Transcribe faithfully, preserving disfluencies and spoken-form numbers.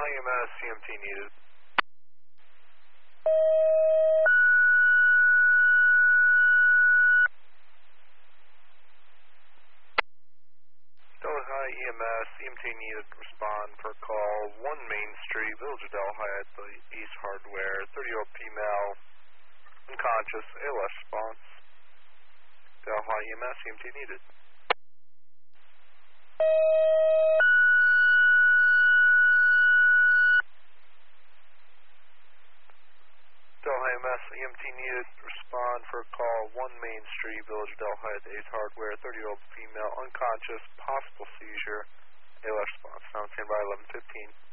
Delhi E M S, C M T needed. Delhi E M S, C M T needed, respond for call one Main Street, Village of Delhi at the East Hardware, thirty-year-old female, unconscious, A L S response. Delhi E M S, C M T needed. Delhi E M S, E M T needed, respond for call one Main Street, Village of Delhi at the Ace Hardware, thirty-year-old female, unconscious, possible seizure, A L S response. Now stand by eleven fifteen.